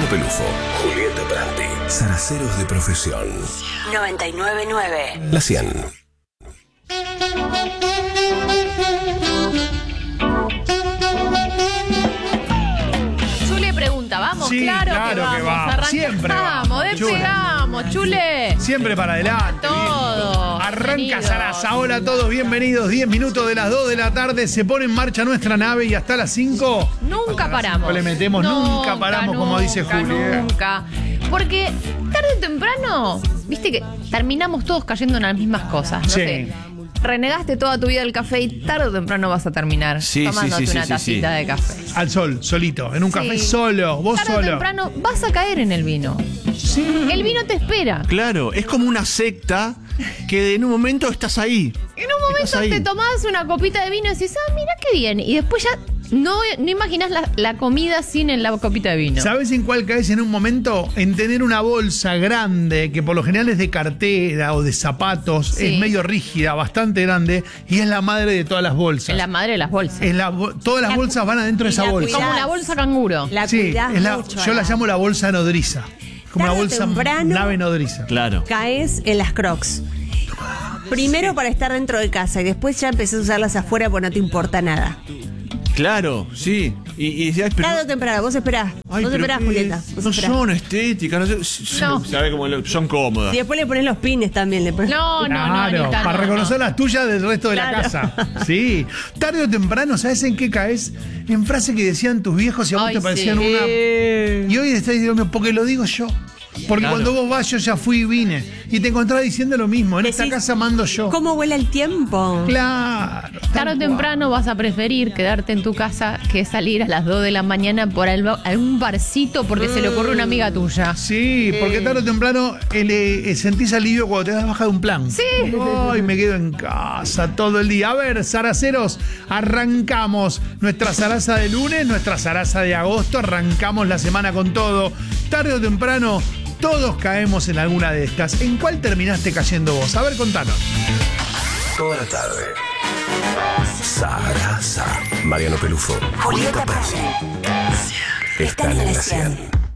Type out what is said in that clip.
Pelufo, Julieta Prandi, zaraceros de profesión. 99.9 La 100. Chule pregunta, ¿vamos? Sí, claro claro que que vamos. vamos. Arrancamos, Siempre vamos, despegamos, Chule. Siempre para adelante. Todo. Arranca Bienvenidos. Sarasa. Hola a todos, bienvenidos. 10 minutos de las 2 de la tarde. Se pone en marcha nuestra nave y hasta las 5. Nunca paramos. Le metemos, nunca paramos, como dice Juli. Nunca. Porque tarde o temprano, viste que terminamos todos cayendo en las mismas cosas. No Sí. sé, renegaste toda tu vida el café y tarde o temprano vas a terminar tomándote una tacita de café. Al sol, solito, en un café Sí. solo, vos Tarde o solo. temprano vas a caer en el vino. Sí. El vino te espera. Claro, es como una secta que en un momento estás ahí. En un momento te tomás una copita de vino y decís, mira qué bien. Y después ya no imaginás la comida sin la copita de vino. ¿Sabes en cuál caes en un momento? En tener una bolsa grande, que por lo general es de cartera o de zapatos, Sí. es medio rígida, bastante grande, y es la madre de todas las bolsas. Es la madre de las bolsas. Todas las bolsas van adentro de esa la bolsa. Como la bolsa canguro. La Sí, cuidás mucho. yo la llamo la bolsa nodriza. Como una Tarde o bolsa temprano- nave nodriza. Claro. Caes en las Crocs. Primero para estar dentro de casa y después ya empecé a usarlas afuera porque no te importa nada. Claro, sí. Y decías, pero. Tarde o temprano, vos esperás. Ay, Vos pero esperás, qué- Julieta. Vos no esperás. son estéticas, no No. ¿Sabes cómo son cómodas? Y después le pones los pines también. Le pones... No, Claro, Anita, para no, reconocer no. las tuyas del resto de la Claro. casa. Sí. Tarde o temprano, ¿sabes en qué caes? En frases que decían tus viejos y a vos Ay, te parecían sí. una. Y hoy estás diciendo, porque lo digo yo. Porque Claro. cuando vos vas, yo ya fui y vine. Y te encontrás diciendo lo mismo. En esta Decís, casa mando yo. ¿Cómo vuela el tiempo? Claro. Tarde o tal cual. temprano vas a preferir quedarte en tu casa que salir a las 2 de la mañana por algún barcito porque se le ocurre una amiga tuya. Sí, porque tarde o temprano sentís alivio cuando te das baja de un plan. Sí. Ay, me quedo en casa todo el día. A ver, zaraceros, arrancamos nuestra zaraza de lunes, nuestra zaraza de agosto. Arrancamos la semana con todo. Tarde o temprano, todos caemos en alguna de estas. ¿En cuál terminaste cayendo vos? A ver, contanos. Toda la tarde. Sarasa. Mariano Pelufo, Julieta Prandi. Están en la 100.